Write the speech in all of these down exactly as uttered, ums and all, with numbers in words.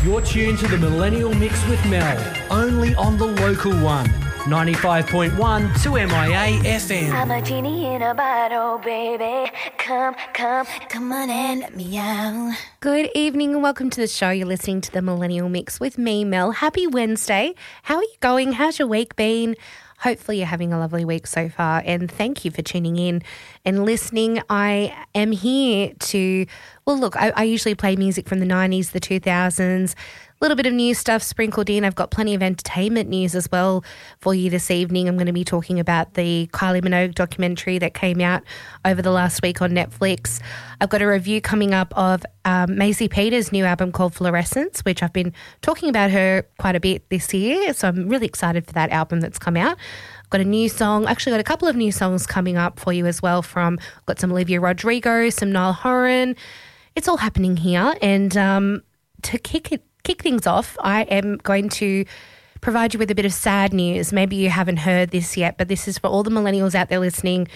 You're tuned to the Millennial Mix with Mel, only on the local one, ninety-five point one two M I A F M. I'm a genie in a bottle, baby. Come, come, come on and let me out. Good evening and welcome to the show. You're listening to the Millennial Mix with me, Mel. Happy Wednesday. How are you going? How's your week been? Hopefully you're having a lovely week so far, and thank you for tuning in and listening. I am here to, well, look, I, I usually play music from the nineties, the two thousands, a little bit of new stuff sprinkled in. I've got plenty of entertainment news as well for you this evening. I'm going to be talking about the Kylie Minogue documentary that came out over the last week on Netflix. I've got a review coming up of um, Maisie Peters' new album called Fluorescence, which I've been talking about her quite a bit this year, so I'm really excited for that album that's come out. I've got a new song, actually got a couple of new songs coming up for you as well from, I've got some Olivia Rodrigo, some Niall Horan. It's all happening here, and um, to kick it Kick things off, I am going to provide you with a bit of sad news. Maybe you haven't heard this yet, but this is for all the millennials out there listening.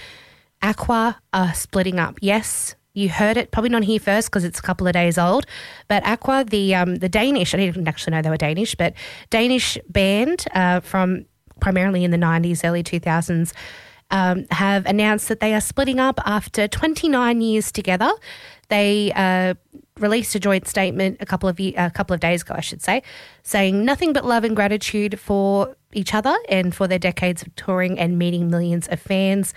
Aqua are splitting up. Yes, you heard it, probably not here first because it's a couple of days old, but Aqua, the um, the Danish, I didn't actually know they were Danish, but Danish band uh, from primarily in the nineties, early two thousands, um, have announced that they are splitting up after twenty-nine years together. They uh, released a joint statement a couple of a couple of days ago, I should say, saying nothing but love and gratitude for each other and for their decades of touring and meeting millions of fans.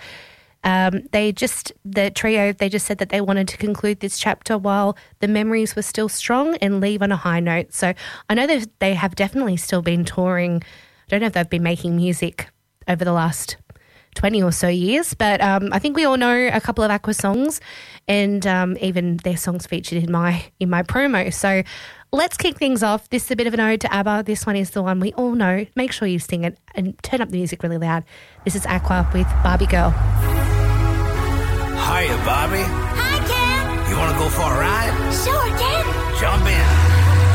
Um, they just, the trio, they just said that they wanted to conclude this chapter while the memories were still strong and leave on a high note. So I know that they have definitely still been touring. I don't know if they've been making music over the last twenty or so years, but um, I think we all know a couple of Aqua songs, and um, even their songs featured in my in my promo. So let's kick things off. This is a bit of an ode to ABBA. This one is the one we all know. Make sure you sing it and turn up the music really loud. This is Aqua with Barbie Girl. Hiya, Barbie. Hi, Ken. You want to go for a ride? Sure, Ken. Jump in.